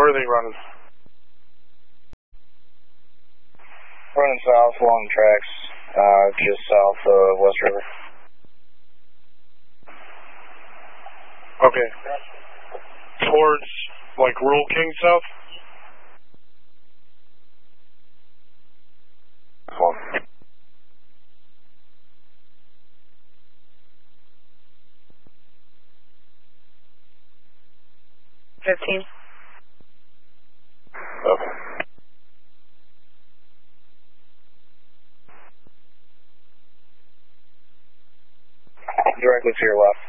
Where are they running? Running south along the tracks, just south of West River. Okay. Towards, like, Rural King South? One. 15. Okay. Directly to your left.